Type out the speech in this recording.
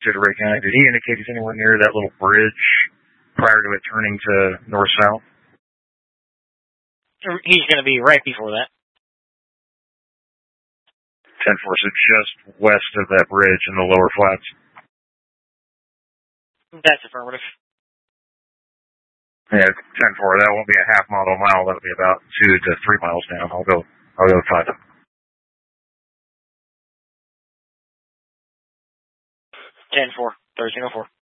to Ray County. Did he indicate he's anywhere near that little bridge prior to it turning to north-south? He's going to be right before that. 10-4, so just west of that bridge in the lower flats. That's affirmative. Yeah, 10-4. That won't be a half mile to a mile. That'll be about 2 to 3 miles down. I'll go 5. 10-4. 1304.